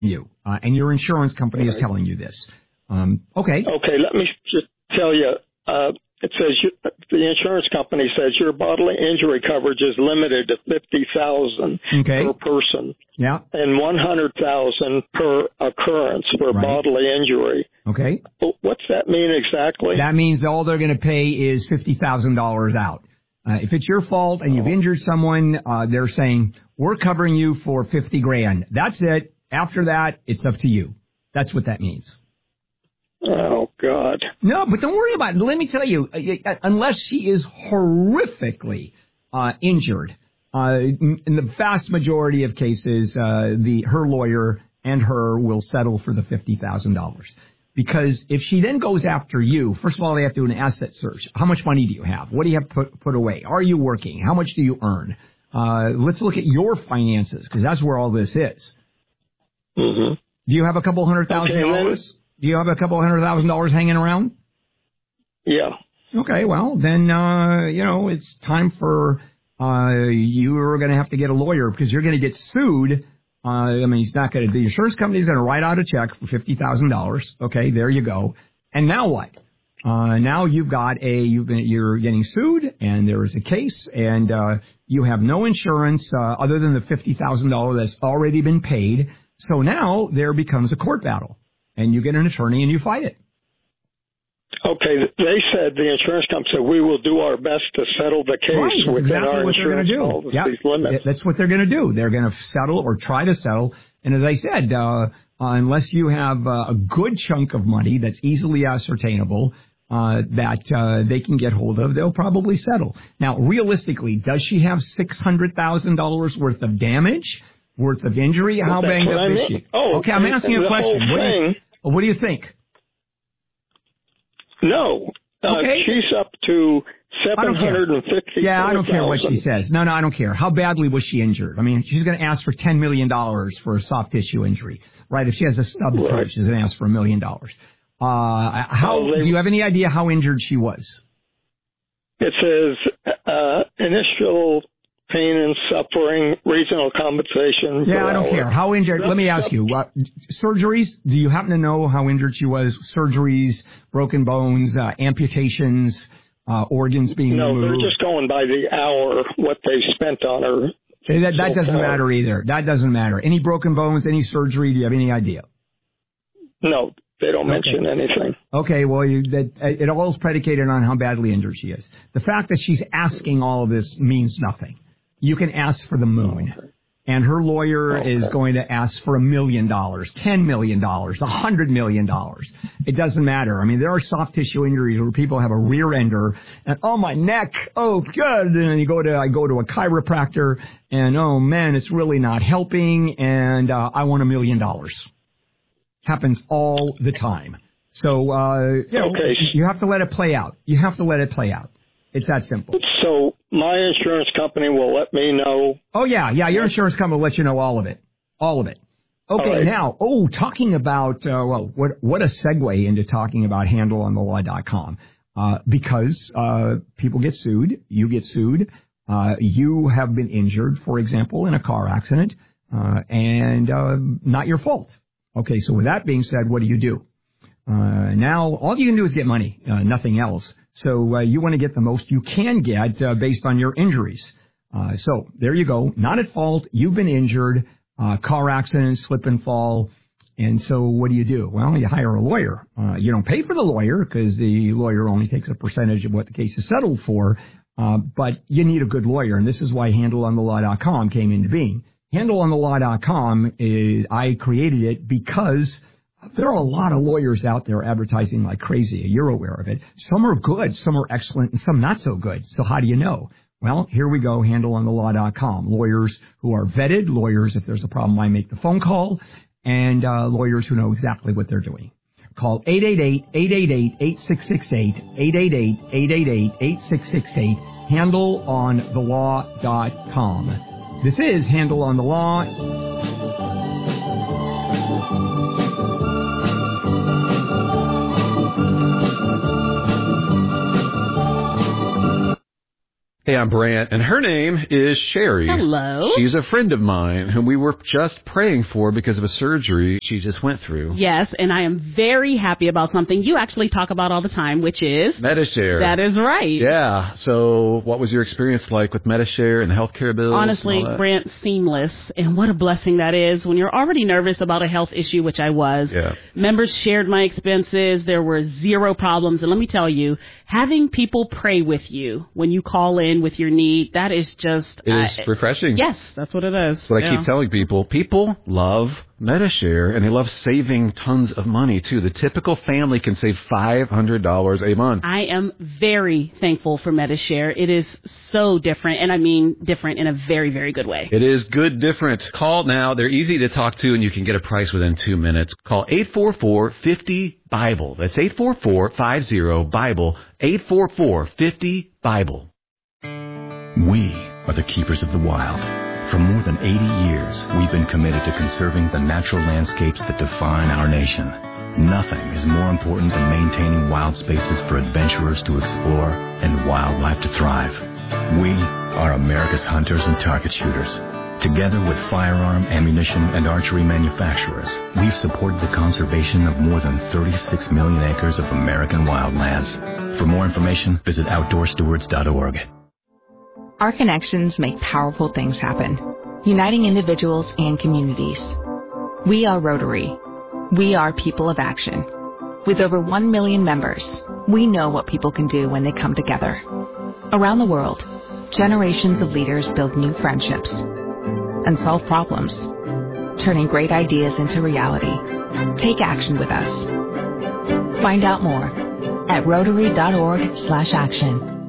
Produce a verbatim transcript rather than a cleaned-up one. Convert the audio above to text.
You. Uh, and your insurance company right. is telling you this. Um, okay. Okay, let me just tell you. Uh, it says you, the insurance company says your bodily injury coverage is limited to fifty thousand dollars okay. per person. Yeah. And one hundred thousand dollars per occurrence for right. bodily injury. Okay. What's that mean exactly? That means all they're going to pay is fifty thousand dollars out. Uh, if it's your fault and you've injured someone, uh, they're saying, we're covering you for fifty grand. That's it. After that, it's up to you. That's what that means. Oh, God. No, but don't worry about it. Let me tell you, unless she is horrifically uh, injured, uh, in the vast majority of cases, uh, the her lawyer and her will settle for the fifty thousand dollars. Because if she then goes after you, first of all, they have to do an asset search. How much money do you have? What do you have put, put away? Are you working? How much do you earn? Uh, let's look at your finances, because that's where all this is. Mm-hmm. Do you have a couple hundred thousand dollars? Do you have a couple hundred thousand dollars hanging around? Yeah. Okay, well, then, uh, you know, it's time for, uh, you're going to have to get a lawyer because you're going to get sued. Uh, I mean, he's not going to, the insurance company's going to write out a check for fifty thousand dollars. Okay, there you go. And now what? Uh, now you've got a, you've been, you're getting sued and there is a case and, uh, you have no insurance, uh, other than the fifty thousand dollars that's already been paid. So now there becomes a court battle. And you get an attorney and you fight it. Okay, they said, the insurance company said, we will do our best to settle the case right, within exactly our what insurance they're gonna do. policy's yep. limits. That's what they're going to do. They're going to settle or try to settle. And as I said, uh, uh, unless you have uh, a good chunk of money that's easily ascertainable, uh, that uh, they can get hold of, they'll probably settle. Now, realistically, does she have six hundred thousand dollars worth of damage? Worth of injury? How well, banged up I mean. is she? Oh, okay, I'm asking you a question. What do you, what do you think? No. Uh, okay. She's up to seven hundred fifty. Yeah, I don't care what she says. No, no, I don't care. How badly was she injured? I mean, she's going to ask for ten million dollars for a soft tissue injury, right? If she has a stub toe, right. she's going to ask for a million dollars. Uh, how, oh, they, do you have any idea how injured she was? It says, uh, initial pain and suffering, regional compensation. Yeah, I don't care. How injured? Let me ask you. Uh, surgeries? Do you happen to know how injured she was? Surgeries, broken bones, uh, amputations, uh, organs being no, removed? No, they're just going by the hour, what they spent on her. Okay, that that so doesn't far. matter either. That doesn't matter. Any broken bones, any surgery? Do you have any idea? No, they don't mention okay. anything. Okay, well, you, that, it all is predicated on how badly injured she is. The fact that she's asking all of this means nothing. You can ask for the moon, and her lawyer okay. is going to ask for a million dollars, ten million dollars, a hundred million dollars. It doesn't matter. I mean, there are soft tissue injuries where people have a rear ender, and oh my neck, oh good, and you go to I go to a chiropractor, and oh man, it's really not helping, and uh, I want a million dollars. Happens all the time. So uh, you know, okay. you have to let it play out. You have to let it play out. It's that simple. So my insurance company will let me know. Oh, yeah. Yeah, your insurance company will let you know all of it. All of it. Okay, right. Now, oh, talking about, uh, well, what what a segue into talking about handle on the law dot com. Uh, because uh, people get sued, you get sued, uh, you have been injured, for example, in a car accident, uh, and uh, not your fault. Okay, so with that being said, what do you do? Uh, now, all you can do is get money, uh, nothing else. So uh, you want to get the most you can get uh, based on your injuries. Uh, so there you go. Not at fault. You've been injured, uh, car accident, slip and fall. And so what do you do? Well, you hire a lawyer. Uh, you don't pay for the lawyer because the lawyer only takes a percentage of what the case is settled for. Uh, but you need a good lawyer. And this is why handle on the law dot com came into being. handle on the law dot com is, I created it because there are a lot of lawyers out there advertising like crazy. You're aware of it. Some are good, some are excellent, and some not so good. So how do you know? Well, here we go, handle on the law dot com. Lawyers who are vetted, lawyers, if there's a problem, I make the phone call, and uh, lawyers who know exactly what they're doing. Call eight eight eight, eight eight eight, eight six six eight, eight eight eight, eight eight eight, eight six six eight, handle on the law dot com. This is Handle on the Law. Hey, I'm Brant, and her name is Sherry. Hello. She's a friend of mine whom we were just praying for because of a surgery she just went through. Yes, and I am very happy about something you actually talk about all the time, which is... Medi-Share. That is right. Yeah. So what was your experience like with Medi-Share and the healthcare bills? Honestly, Brant, seamless. And what a blessing that is when you're already nervous about a health issue, which I was. Yeah. Members shared my expenses. There were zero problems. And let me tell you, having people pray with you when you call in with your need, that is just... It is uh, refreshing. Yes, that's what it is. That's what yeah. I keep telling people. People love Medi-Share, and they love saving tons of money, too. The typical family can save five hundred dollars a month. I am very thankful for Medi-Share. It is so different, and I mean different in a very, very good way. It is good different. Call now. They're easy to talk to, and you can get a price within two minutes. Call eight four four, five zero, BIBLE. That's eight four four, five zero, BIBLE, eight four four, five zero, BIBLE. We are the keepers of the wild. For more than eighty years, we've been committed to conserving the natural landscapes that define our nation. Nothing is more important than maintaining wild spaces for adventurers to explore and wildlife to thrive. We are America's hunters and target shooters. Together with firearm, ammunition, and archery manufacturers, we've supported the conservation of more than thirty-six million acres of American wildlands. For more information, visit outdoor stewards dot org. Our connections make powerful things happen, uniting individuals and communities. We are Rotary. We are people of action. With over one million members, we know what people can do when they come together. Around the world, generations of leaders build new friendships and solve problems, turning great ideas into reality. Take action with us. Find out more at rotary dot org slash action.